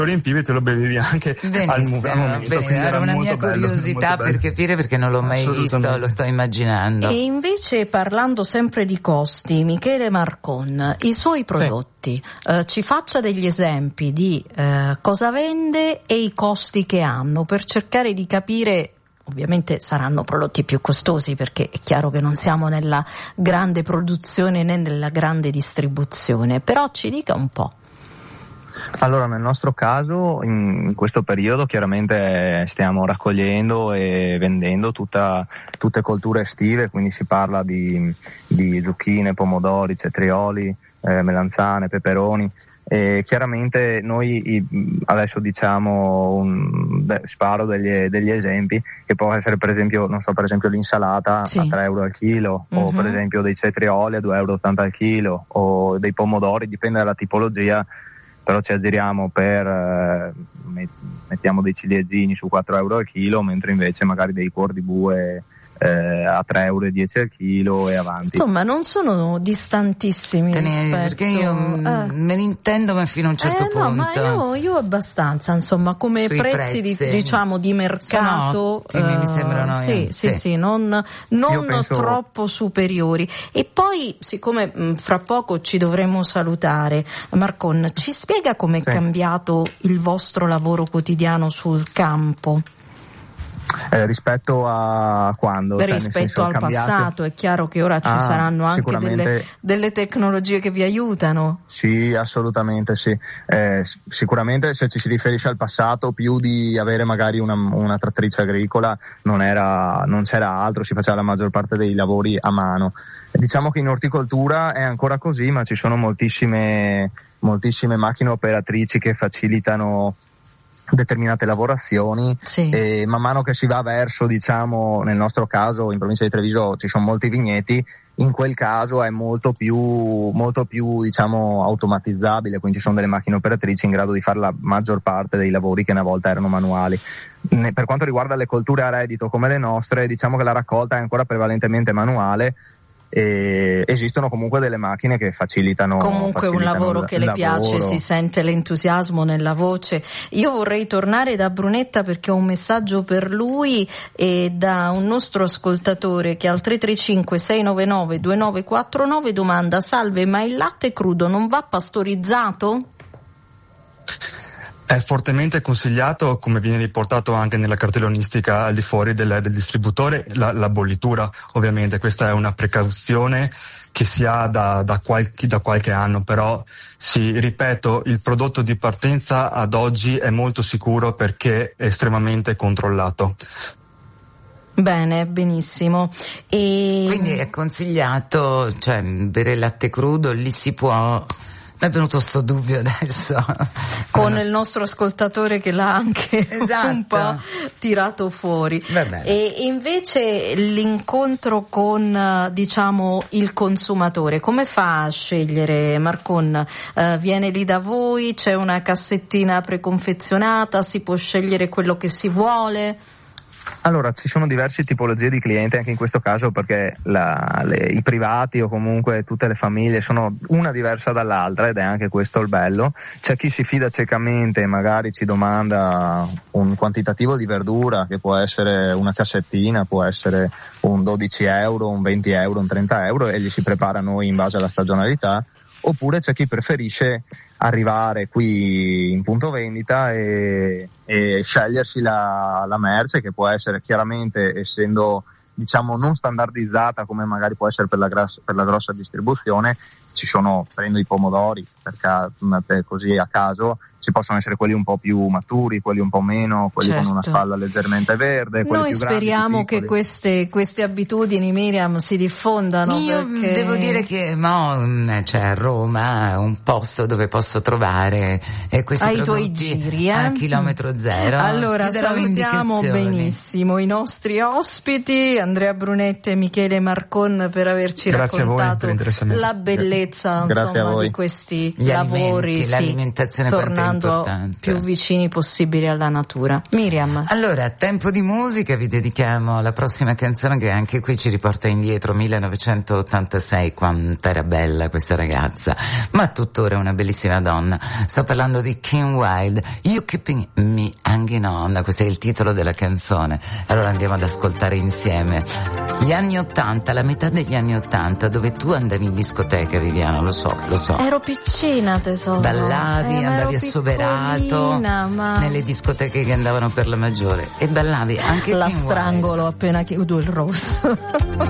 riempivi e te lo bevevi anche al momento. Era una mia curiosità per capire, perché non l'ho mai visto, lo sto immaginando. E invece, parlando sempre di costi, Michele Marcon, i suoi prodotti, ci faccia degli esempi di cosa vende e i costi che hanno, per cercare di capire. Ovviamente saranno prodotti più costosi, perché è chiaro che non siamo nella grande produzione né nella grande distribuzione, però ci dica un po'. Allora, nel nostro caso, in questo periodo chiaramente stiamo raccogliendo e vendendo tutte colture estive, quindi si parla di zucchine, pomodori, cetrioli, melanzane, peperoni. E chiaramente noi adesso sparo degli esempi, che può essere per esempio l'insalata a 3 euro al chilo, o per esempio dei cetrioli a 2,80 euro al chilo, o dei pomodori, dipende dalla tipologia, però ci aggiriamo per mettiamo dei ciliegini su 4 euro al chilo, mentre invece magari dei cuor di bue a 3,10 euro al chilo e avanti. Insomma, non sono distantissimi perché io me ne intendo, ma fino a un certo punto. No, ma io abbastanza, insomma, come prezzi di mercato, mi sembrano. Sì, non troppo superiori. E poi, siccome fra poco ci dovremo salutare, Marcon, ci spiega com'è cambiato il vostro lavoro quotidiano sul campo? Rispetto a quando? Rispetto al passato, è chiaro che ora ci saranno anche delle tecnologie che vi aiutano. Sì, assolutamente sì. Sicuramente se ci si riferisce al passato, più di avere magari una trattrice agricola non c'era altro, si faceva la maggior parte dei lavori a mano. Diciamo che in orticoltura è ancora così, ma ci sono moltissime macchine operatrici che facilitano determinate lavorazioni, e man mano che si va verso, nel nostro caso in provincia di Treviso ci sono molti vigneti, in quel caso è molto più automatizzabile, quindi ci sono delle macchine operatrici in grado di fare la maggior parte dei lavori che una volta erano manuali. Per quanto riguarda le colture a reddito come le nostre, diciamo che la raccolta è ancora prevalentemente manuale, e esistono comunque delle macchine che facilitano un lavoro che le piace, si sente l'entusiasmo nella voce. Io vorrei tornare da Brunetta, perché ho un messaggio per lui e da un nostro ascoltatore che al 335 699 2949 domanda: salve, ma il latte crudo non va pastorizzato? È fortemente consigliato, come viene riportato anche nella cartellonistica al di fuori del distributore, la bollitura. Ovviamente questa è una precauzione che si ha da qualche anno, però ripeto, il prodotto di partenza ad oggi è molto sicuro perché è estremamente controllato. Bene, benissimo. Quindi è consigliato, bere latte crudo, lì si può. Mi è venuto sto dubbio adesso. Con il nostro ascoltatore che l'ha anche un po' tirato fuori. E invece l'incontro con, il consumatore, come fa a scegliere, Marcon? Viene lì da voi, c'è una cassettina preconfezionata, si può scegliere quello che si vuole? Allora, ci sono diverse tipologie di clienti anche in questo caso, perché i privati o comunque tutte le famiglie sono una diversa dall'altra, ed è anche questo il bello. C'è chi si fida ciecamente e magari ci domanda un quantitativo di verdura, che può essere una cassettina, può essere un 12 euro, un 20 euro, un 30 euro, e gli si prepara noi in base alla stagionalità. Oppure c'è chi preferisce arrivare qui in punto vendita e scegliersi la merce, che può essere, chiaramente, essendo non standardizzata come magari può essere per la grossa distribuzione, prendo i pomodori per così a caso, ci possono essere quelli un po' più maturi, quelli un po' meno, quelli con una spalla leggermente verde, quelli noi più grandi, speriamo che queste abitudini, Miriam, si diffondano. Io devo dire che a Roma è un posto dove posso trovare questi ai prodotti tuoi giri, a chilometro zero. Allora salutiamo benissimo i nostri ospiti, Andrea Brunetta e Michele Marcon, per averci raccontato la bellezza di questi lavori, l'alimentazione per stando più vicini possibili alla natura. Miriam. Allora, tempo di musica, vi dedichiamo la prossima canzone che anche qui ci riporta indietro, 1986, quanto era bella questa ragazza, ma tuttora una bellissima donna. Sto parlando di Kim Wilde, You Keeping Me Hanging On, questo è il titolo della canzone. Allora andiamo ad ascoltare insieme gli anni 80, la metà degli anni 80, dove tu andavi in discoteca, Viviana, lo so. Ero piccina, tesoro. Ballavi, andavi assoverato nelle discoteche che andavano per la maggiore e ballavi anche la Kim strangolo Wilde. appena chiudo il rosso.